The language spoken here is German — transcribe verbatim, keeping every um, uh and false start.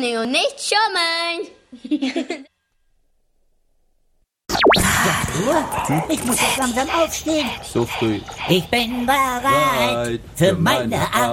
Honey und nicht schummeln. Radio, ich muss jetzt langsam aufstehen. So früh. Ich bin bereit für meine Arbeit.